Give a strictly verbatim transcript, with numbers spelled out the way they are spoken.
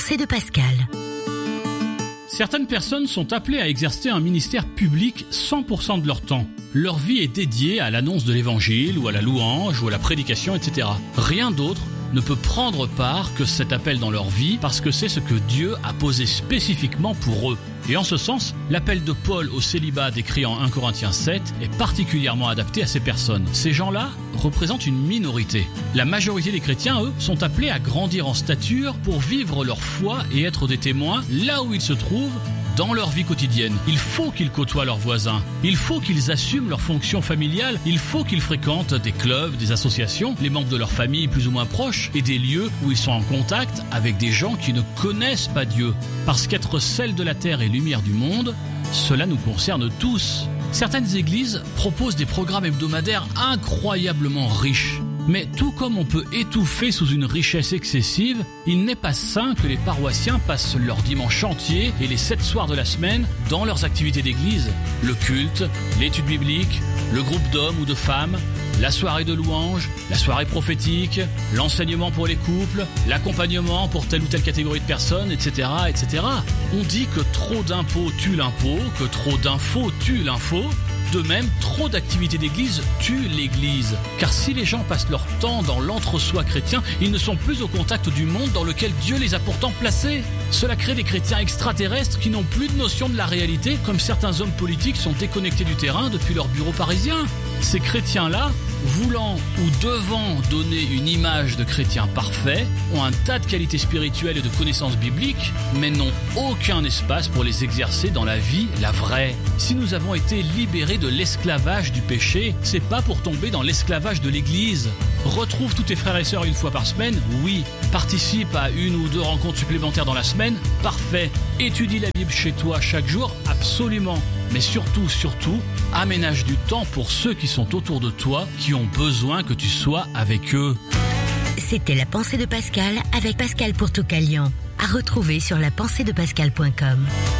pensée de Pascal. Certaines personnes sont appelées à exercer un ministère public cent pour cent de leur temps. Leur vie est dédiée à l'annonce de l'évangile ou à la louange ou à la prédication, et cetera. Rien d'autre ne peut prendre part que cet appel dans leur vie parce que c'est ce que Dieu a posé spécifiquement pour eux. Et en ce sens, l'appel de Paul au célibat décrit en premier Corinthiens sept est particulièrement adapté à ces personnes. Ces gens-là représentent une minorité. La majorité des chrétiens, eux, sont appelés à grandir en stature pour vivre leur foi et être des témoins là où ils se trouvent dans leur vie quotidienne. Il faut qu'ils côtoient leurs voisins. Il faut qu'ils assument leur fonction familiale. Il faut qu'ils fréquentent des clubs, des associations, les membres de leur famille plus ou moins proches et des lieux où ils sont en contact avec des gens qui ne connaissent pas Dieu. Parce qu'être sel de la terre et lumière du monde, cela nous concerne tous. Certaines églises proposent des programmes hebdomadaires incroyablement riches. Mais tout comme on peut étouffer sous une richesse excessive, il n'est pas sain que les paroissiens passent leur dimanche entier et les sept soirs de la semaine dans leurs activités d'église. Le culte, l'étude biblique, le groupe d'hommes ou de femmes, la soirée de louange, la soirée prophétique, l'enseignement pour les couples, l'accompagnement pour telle ou telle catégorie de personnes, et cetera, et cetera. On dit que trop d'impôts tue l'impôt, que trop d'infos tue l'info. De même, trop d'activités d'église tuent l'église. Car si les gens passent leur temps dans l'entre-soi chrétien, ils ne sont plus au contact du monde dans lequel Dieu les a pourtant placés. Cela crée des chrétiens extraterrestres qui n'ont plus de notion de la réalité, comme certains hommes politiques sont déconnectés du terrain depuis leur bureau parisien. Ces chrétiens-là, voulant ou devant donner une image de chrétiens parfaits, ont un tas de qualités spirituelles et de connaissances bibliques, mais n'ont aucun espace pour les exercer dans la vie, la vraie. Si nous avons été libérés de l'esclavage du péché, c'est pas pour tomber dans l'esclavage de l'Église. Retrouve tous tes frères et sœurs une fois par semaine, oui. Participe à une ou deux rencontres supplémentaires dans la semaine, parfait. Étudie la Bible chez toi chaque jour, absolument. Mais surtout, surtout, aménage du temps pour ceux qui sont autour de toi, qui ont besoin que tu sois avec eux. C'était La Pensée de Pascal avec Pascal Pourtoukalian. À retrouver sur la pensée de pascal point com.